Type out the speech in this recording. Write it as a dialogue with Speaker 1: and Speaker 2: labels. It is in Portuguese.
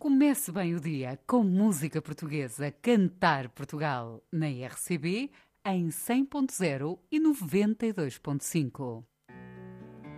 Speaker 1: Comece bem o dia com música portuguesa, Cantar Portugal, na RCB, em 100.0 e 92.5.